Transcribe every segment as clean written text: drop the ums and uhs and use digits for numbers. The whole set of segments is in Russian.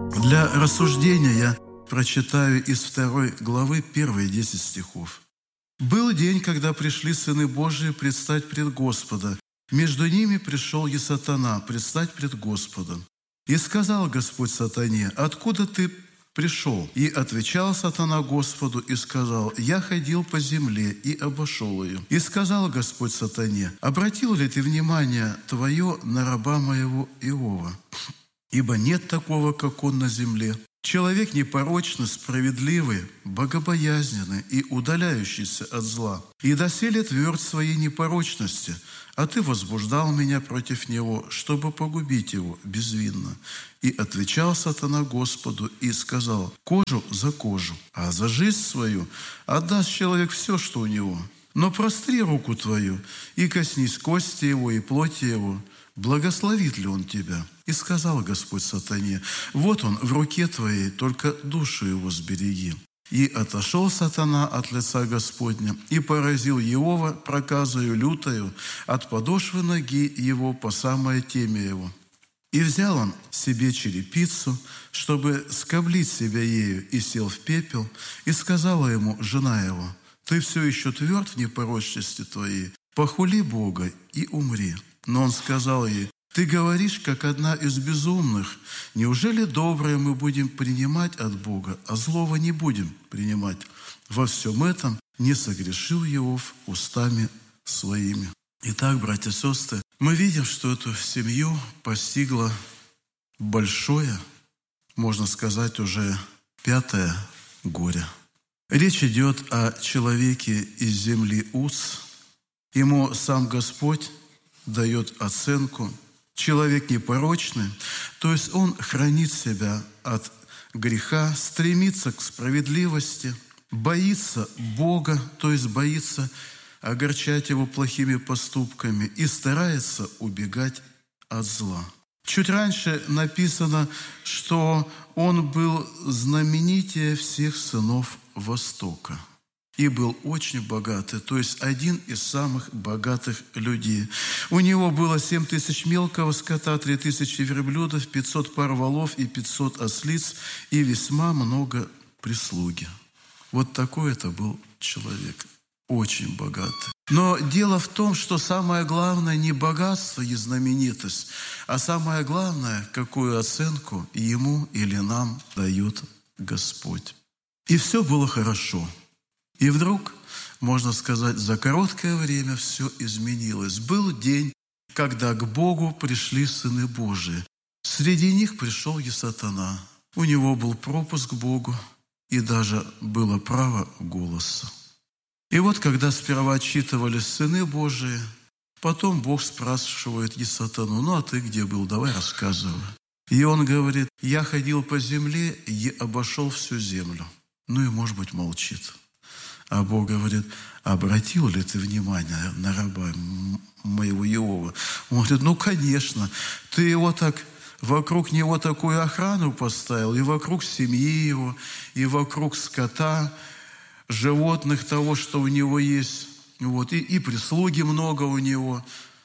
Для рассуждения я прочитаю из 2 главы первые 10 стихов. «Был день, когда пришли сыны Божии предстать пред Господа. Между ними пришел и сатана предстать пред Господом. И сказал Господь сатане: откуда ты пришел? И отвечал сатана Господу и сказал: я ходил по земле и обошел ее. И сказал Господь сатане: обратил ли ты внимание твое на раба моего Иова? Ибо нет такого, как он на земле. Человек непорочный, справедливый, богобоязненный и удаляющийся от зла. И доселе тверд своей непорочности, а ты возбуждал меня против него, чтобы погубить его безвинно. И отвечал сатана Господу и сказал: кожу за кожу, а за жизнь свою отдаст человек все, что у него. Но простри руку твою и коснись кости его и плоти его, благословит ли он тебя? И сказал Господь сатане: вот он в руке твоей, только душу его сбереги. И отошел сатана от лица Господня и поразил Иова проказою лютою от подошвы ноги его по самое темя его. И взял он себе черепицу, чтобы скоблить себя ею, и сел в пепел, и сказала ему жена его: ты все еще тверд в непорочности твоей, похули Бога и умри. Но он сказал ей: ты говоришь, как одна из безумных. Неужели доброе мы будем принимать от Бога, а злого не будем принимать? Во всем этом не согрешил Иов устами своими». Итак, братья и сестры, мы видим, что эту семью постигло большое, можно сказать, уже 5-е горе. Речь идет о человеке из земли Уц. Ему сам Господь дает оценку. Человек непорочный, то есть он хранит себя от греха, стремится к справедливости, боится Бога, то есть боится огорчать Его плохими поступками и старается убегать от зла. Чуть раньше написано, что он был знаменитее всех сынов Востока и был очень богатый, то есть один из самых богатых людей. У него было 7 тысяч мелкого скота, 3 тысячи верблюдов, 500 пар волов и 500 ослиц, и весьма много прислуги. Вот такой это был человек, очень богатый. Но дело в том, что самое главное не богатство и знаменитость, а самое главное, какую оценку ему или нам дает Господь. И все было хорошо. И вдруг, можно сказать, за короткое время все изменилось. Был день, когда к Богу пришли сыны Божии. Среди них пришел и сатана. У него был пропуск к Богу, и даже было право голоса. И вот, когда сперва отчитывались сыны Божии, потом Бог спрашивает и сатану: ну а ты где был? Давай рассказывай. И он говорит: я ходил по земле и обошел всю землю. Ну и, может быть, молчит. А Бог говорит: обратил ли ты внимание на раба моего Иова? Он говорит: ну, конечно, ты его так, вокруг него такую охрану поставил, и вокруг семьи его, и вокруг скота, животных, того, что у него есть, вот, и прислуги много у него.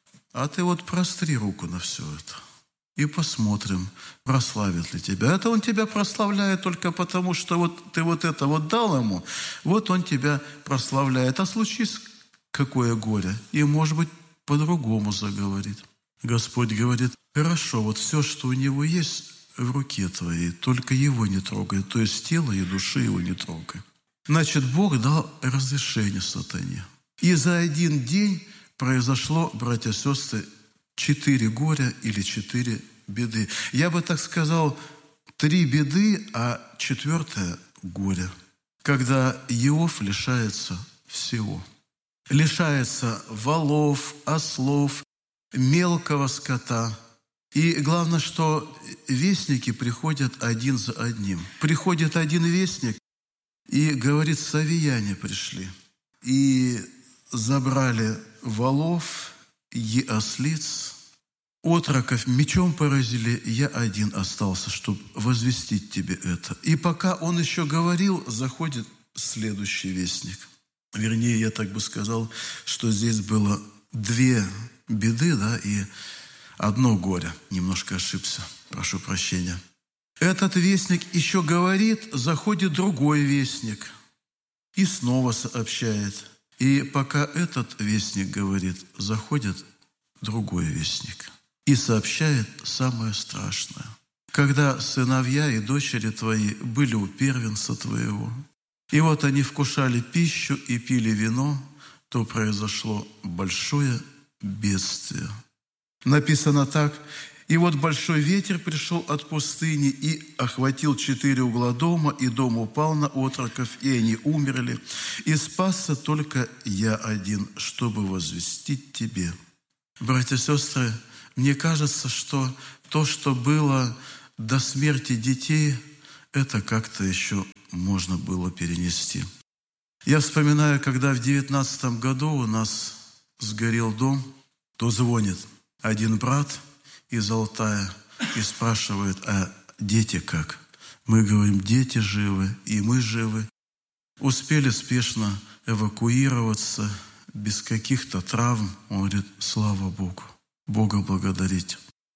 А ты вот простри руку на все это. И посмотрим, прославит ли тебя. Это он тебя прославляет только потому, что вот ты вот это вот дал ему, вот он тебя прославляет. А случись какое горе, и, может быть, по-другому заговорит. Господь говорит: хорошо, вот все, что у него есть в руке твоей, только его не трогай, то есть тело и души его не трогай. Значит, Бог дал разрешение сатане. И за один день произошло, братья и сестры, 4 горя или 4 беды. Я бы так сказал, 3 беды, а 4-е горе, когда Иов лишается всего. Лишается волов, ослов, мелкого скота. И главное, что вестники приходят один за одним. Приходит один вестник и говорит: савияне пришли. И забрали волов и ослиц, отроков мечом поразили, я один остался, чтобы возвестить тебе это. И пока он еще говорил, заходит следующий вестник. Вернее, я так бы сказал, что здесь было 2 беды, да, и 1 горе. Немножко ошибся, прошу прощения. Этот вестник еще говорит, заходит другой вестник и снова сообщает. И пока этот вестник говорит, заходит другой вестник и сообщает самое страшное. Когда сыновья и дочери твои были у первенца твоего, и вот они вкушали пищу и пили вино, то произошло большое бедствие. Написано так: «И вот большой ветер пришел от пустыни и охватил 4 угла дома, и дом упал на отроков, и они умерли, и спасся только я один, чтобы возвестить тебе». Братья и сестры, мне кажется, что то, что было до смерти детей, это как-то еще можно было перенести. Я вспоминаю, когда в 19 году у нас сгорел дом, то звонит один брат из Алтая и спрашивает: а дети как? Мы говорим: дети живы, и мы живы. Успели спешно эвакуироваться, без каких-то травм. Он говорит: слава Богу, Бога благодарить.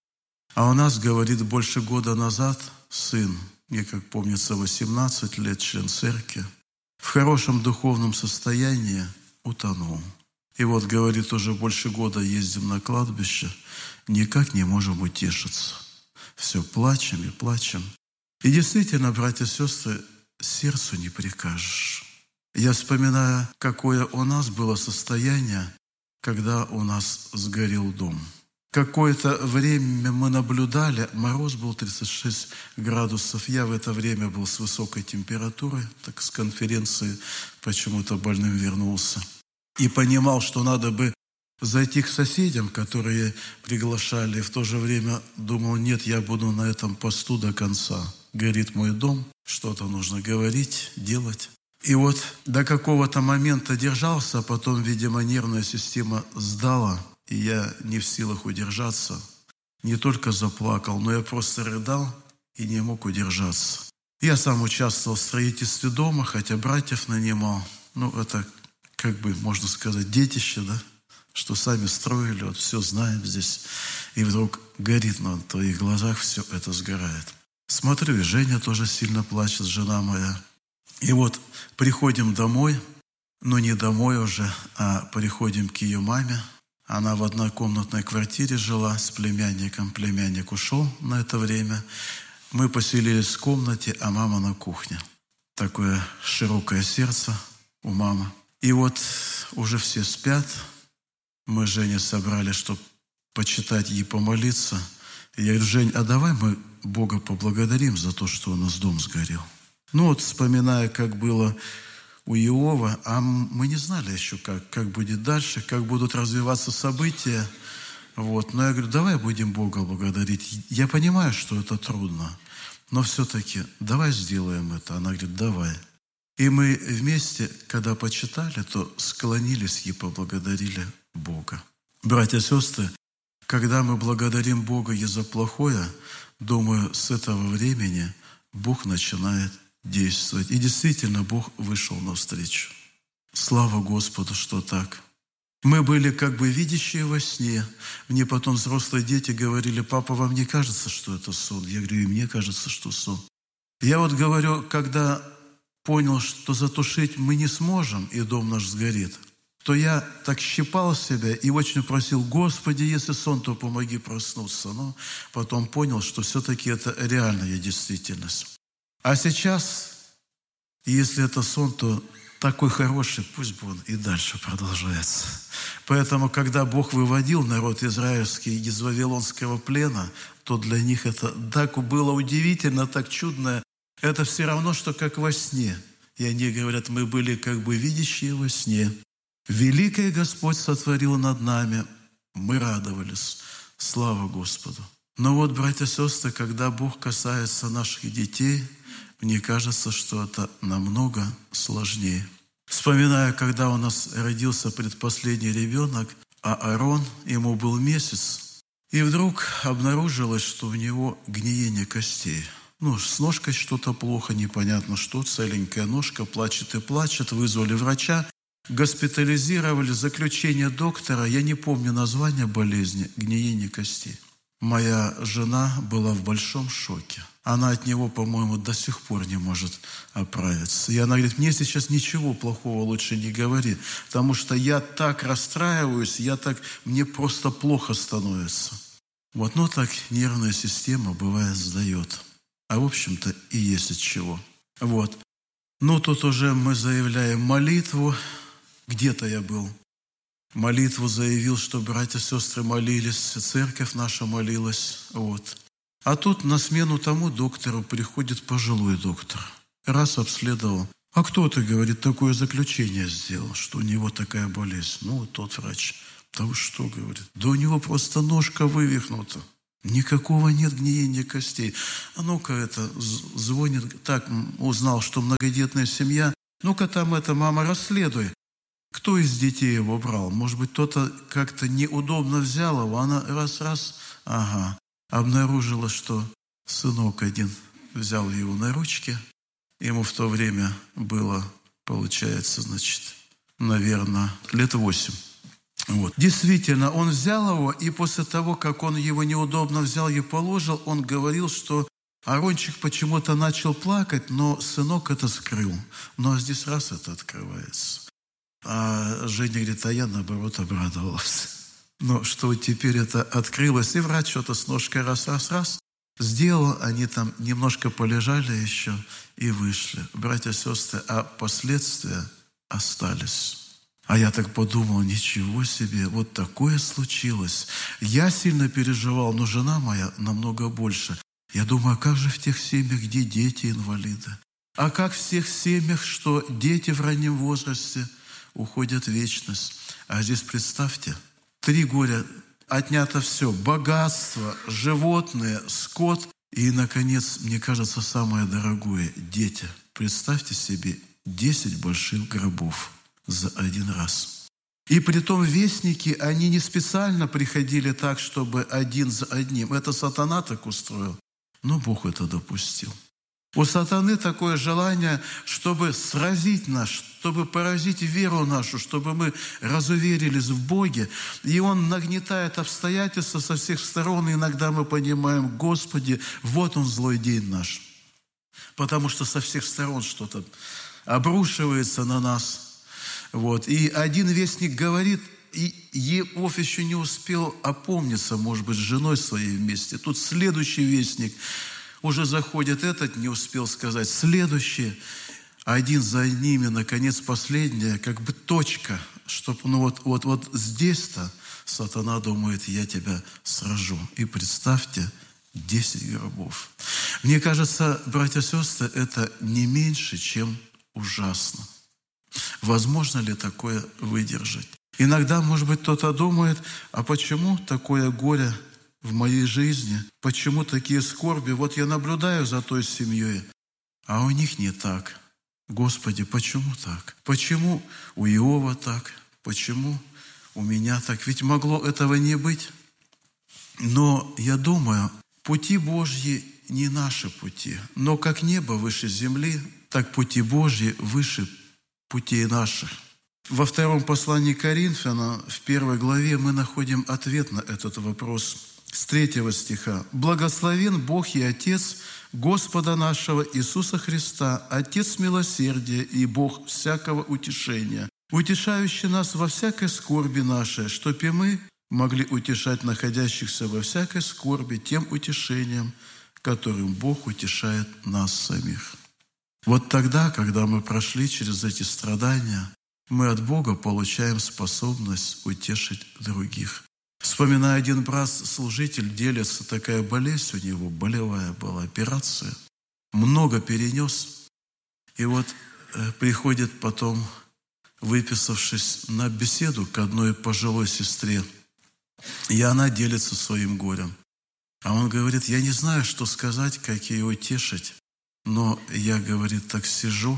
А у нас, говорит, больше года назад сын, мне, как помнится, 18 лет, член церкви, в хорошем духовном состоянии утонул. И вот, говорит, уже больше года ездим на кладбище, никак не можем утешиться. Все плачем и плачем. И действительно, братья и сестры, сердцу не прикажешь. Я вспоминаю, какое у нас было состояние, когда у нас сгорел дом. Какое-то время мы наблюдали, мороз был 36 градусов. Я в это время был с высокой температурой, так с конференции почему-то больным вернулся. И понимал, что надо бы зайти к соседям, которые приглашали. И в то же время думал: нет, я буду на этом посту до конца. Горит мой дом, что-то нужно говорить, делать. И вот до какого-то момента держался, а потом, видимо, нервная система сдала, и я не в силах удержаться. Не только заплакал, но я просто рыдал и не мог удержаться. Я сам участвовал в строительстве дома, хотя братьев нанимал. Это, как бы, можно сказать, детище, да? Что сами строили, вот все знаем здесь. И вдруг горит на твоих глазах, все это сгорает. Смотрю, и Женя тоже сильно плачет, жена моя. И вот приходим домой, но не домой уже, а приходим к ее маме. Она в однокомнатной квартире жила с племянником. Племянник ушел на это время. Мы поселились в комнате, а мама на кухне. Такое широкое сердце у мамы. И вот уже все спят. Мы с Женей собрали, чтобы почитать и помолиться. И я говорю: Жень, а давай мы Бога поблагодарим за то, что у нас дом сгорел. Вспоминая, как было у Иова, а мы не знали еще, как будет дальше, как будут развиваться события. Но я говорю: давай будем Бога благодарить. Я понимаю, что это трудно, но все-таки давай сделаем это. Она говорит: давай. И мы вместе, когда почитали, то склонились и поблагодарили Бога. Братья и сестры, когда мы благодарим Бога и за плохое, думаю, с этого времени Бог начинает действовать. И действительно, Бог вышел навстречу. Слава Господу, что так. Мы были как бы видящие во сне. Мне потом взрослые дети говорили: папа, вам не кажется, что это сон? Я говорю: и мне кажется, что сон. Я говорю, когда понял, что затушить мы не сможем, и дом наш сгорит, то я так щипал себя и очень просил: Господи, если сон, то помоги проснуться. Но потом понял, что все-таки это реальная действительность. А сейчас, если это сон, то такой хороший, пусть бы он и дальше продолжается. Поэтому, когда Бог выводил народ израильский из вавилонского плена, то для них это так было удивительно, так чудно. Это все равно, что как во сне. И они говорят: мы были как бы видящие во сне. Великое Господь сотворил над нами. Мы радовались. Слава Господу. Но братья и сестры, когда Бог касается наших детей, мне кажется, что это намного сложнее. Вспоминаю, когда у нас родился предпоследний ребенок, а Аарон, ему был месяц, и вдруг обнаружилось, что у него гниение костей. С ножкой что-то плохо, непонятно что, целенькая ножка, плачет и плачет. Вызвали врача, госпитализировали, заключение доктора, я не помню название болезни, гниение костей. моя жена была в большом шоке. Она от него, по-моему, до сих пор не может оправиться. И она говорит, мне сейчас ничего плохого лучше не говори, потому что я так расстраиваюсь, мне просто плохо становится. Вот, ну так нервная система, бывает, сдает. А в общем-то и есть от чего. Вот. Ну, тут уже мы заявляем молитву. Где-то я был. Молитву заявил, что братья и сестры молились, церковь наша молилась. Вот. А тут на смену тому доктору приходит пожилой доктор. Раз обследовал. А кто-то, говорит, такое заключение сделал, что у него такая болезнь. Ну, вот тот врач. Да вы что, говорит? Да у него просто ножка вывихнута. Никакого нет гниения костей. А ну-ка это, звонит, так узнал, что многодетная семья. Ну-ка там мама, расследуй. Кто из детей его брал? Может быть, кто-то как-то неудобно взял его. Она раз, ага. Обнаружила, что сынок один взял его на ручки. Ему в то время было, получается, наверное, лет 8. Вот. Действительно, он взял его, и после того, как он его неудобно взял и положил, он говорил, что Арончик почему-то начал плакать, но сынок это скрыл. Ну, а здесь раз это открывается. А Женя говорит, а я, наоборот, обрадовалась. Но что теперь это открылось, и врач что-то с ножкой раз, сделал, они там немножко полежали еще и вышли. Братья и сестры, а последствия остались. А я так подумал, ничего себе, вот такое случилось. Я сильно переживал, но жена моя намного больше. Я думаю, а как же в тех семьях, где дети инвалиды? А как в тех семьях, что дети в раннем возрасте уходят в вечность? А здесь представьте, 3 горя, отнято все, богатство, животные, скот. И, наконец, мне кажется, самое дорогое – дети. Представьте себе 10 больших гробов за один раз. И притом вестники, они не специально приходили так, чтобы один за одним. Это сатана так устроил, но Бог это допустил. У сатаны такое желание, чтобы сразить нас, чтобы поразить веру нашу, чтобы мы разуверились в Боге. И он нагнетает обстоятельства со всех сторон. И иногда мы понимаем, Господи, вот он злой день наш. Потому что со всех сторон что-то обрушивается на нас. Вот. И один вестник говорит, и Иов еще не успел опомниться, может быть, с женой своей вместе. Тут следующий вестник уже заходит, этот не успел сказать. Следующий, один за ними, наконец, последняя, как бы точка, чтобы, вот здесь-то сатана думает, я тебя сражу. И представьте, 10 гробов. Мне кажется, братья и сестры, это не меньше, чем ужасно. Возможно ли такое выдержать? Иногда, может быть, кто-то думает, а почему такое горе в моей жизни? Почему такие скорби? Вот я наблюдаю за той семьей, а у них не так. Господи, почему так? Почему у Иова так? Почему у меня так? Ведь могло этого не быть. Но я думаю, пути Божьи не наши пути. Но как небо выше земли, так пути Божьи выше путей наших. Во 2 послании к Коринфянам, в 1 главе, мы находим ответ на этот вопрос с 3 стиха. «Благословен Бог и Отец Господа нашего Иисуса Христа, Отец милосердия и Бог всякого утешения, утешающий нас во всякой скорби нашей, чтобы мы могли утешать находящихся во всякой скорби тем утешением, которым Бог утешает нас самих». Вот тогда, когда мы прошли через эти страдания, мы от Бога получаем способность утешить других. Вспоминаю, один брат-служитель делится, такая болезнь у него, болевая была операция, много перенес. И вот приходит потом, выписавшись на беседу к одной пожилой сестре, и она делится своим горем. А он говорит, я не знаю, что сказать, как ее утешить, но я, говорит, так сижу,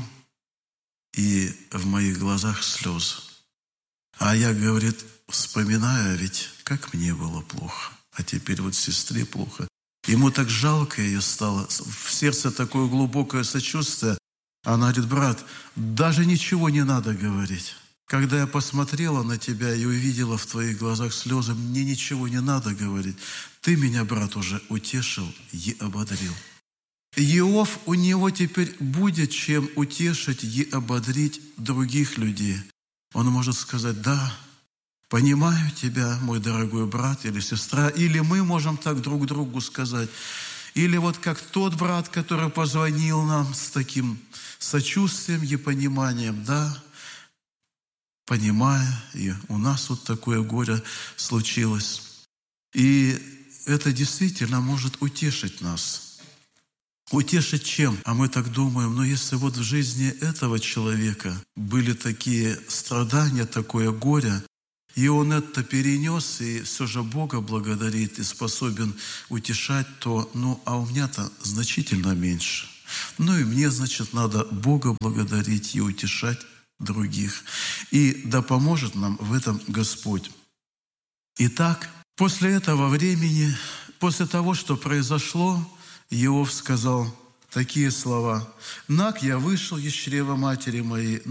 и в моих глазах слезы. А я, говорит, вспоминаю, ведь как мне было плохо, а теперь вот сестре плохо. Ему так жалко ее стало, в сердце такое глубокое сочувствие. Она говорит, брат, даже ничего не надо говорить. Когда я посмотрела на тебя и увидела в твоих глазах слезы, мне ничего не надо говорить. Ты меня, брат, уже утешил и ободрил». Иов, у него теперь будет чем утешить и ободрить других людей. Он может сказать: «Да, понимаю тебя, мой дорогой брат или сестра». Или мы можем так друг другу сказать. Или вот как тот брат, который позвонил нам с таким сочувствием и пониманием: «Да, понимая, и у нас вот такое горе случилось». И это действительно может утешить нас. Утешить чем? А мы так думаем: но если вот в жизни этого человека были такие страдания, такое горе, и он это перенес, и все же Бога благодарит, и способен утешать, то, а у меня-то значительно меньше. И мне, значит, надо Бога благодарить и утешать других. И да поможет нам в этом Господь. Итак, после этого времени, после того, что произошло, Иов сказал такие слова: «Наг я вышел из чрева матери моей,